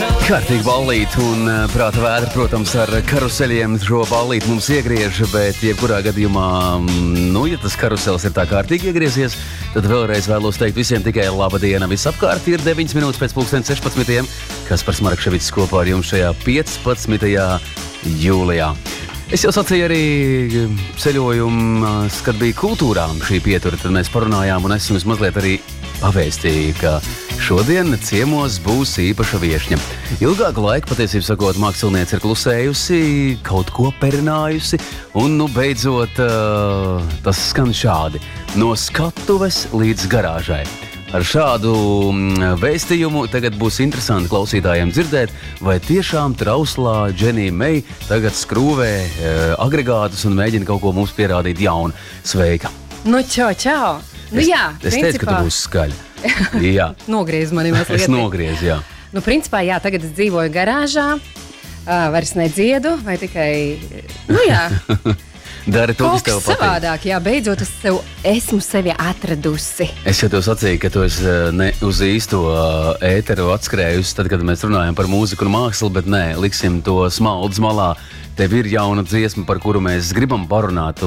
Kārtīgi ballīti un prāta vētra, protams, ar karuseļiem šo ballīti mums iegriež, bet jebkurā gadījumā, ja tas karusels ir tā kārtīgi iegriezies, tad vēlreiz vēlos teikt visiem tikai laba diena. Visapkārt ir 9 minūtes pēc 16. Kaspars Markševics kopā ar jums šajā 15. jūlijā. Es jau sacīju arī ceļojumu, kad bija kultūrām šī pietura, tad mēs parunājām un es jums mazliet arī pavēstīju, ka šodien ciemos būs īpaša viešņa. Ilgāku laiku, patiesībā sakot, māksliniece ir klusējusi, kaut ko perinājusi, un, beidzot, tas skan šādi. No skatuves līdz garāžai. Ar šādu vēstījumu tagad būs interesanti klausītājiem dzirdēt, vai tiešām trauslā Dženija Meija tagad skrūvē agregātus un mēģina kaut ko mums pierādīt jaunu. Sveika! Čau! Jā, es teicu, ka tu būsi skaļa. Jā. Nogriez mani mazliet. Es nogriezu, jā. Principā, jā, tagad es dzīvoju garāžā, vairs nedziedu, vai tikai, jā. Dari to, kas tev patīk. Savādāk, jā, beidzot esmu sevi atradusi. Es jau tev sacīju, ka tu esi ne uz īsto ēteru atskrējusi, tad, kad mēs runājam par mūziku un mākslu, bet nē, liksim to smaldas malā. Tev ir jauna dziesma, par kuru mēs gribam parunāt,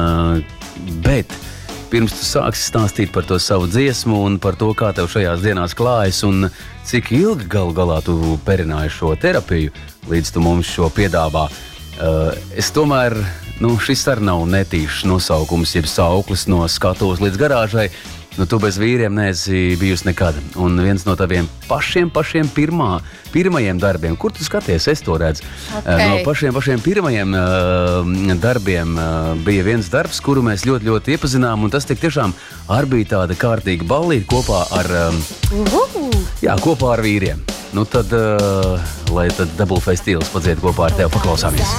bet pirms tu sāksi stāstīt par to savu dziesmu un par to, kā tev šajās dienās klājas un cik ilgi galu galā tu perināji šo terapiju, līdz tu mums šo piedāvā. Es tomēr, šis arī nav netīšs nosaukums, jeb sauklis no skatuves līdz garāžai. Tu bez vīriem neesi bijusi nekad. Un viens no taviem pašiem pirmajiem darbiem, kur tu skaties, es to redzu. No pašiem pirmajiem darbiem bija viens darbs, kuru mēs ļoti, ļoti iepazinām, un tas tiešām arī bija tāda kārtīga ballīte kopā ar vīriem. Tad, lai tad Double Face Steels padzied kopā ar tevi, paklausāmies.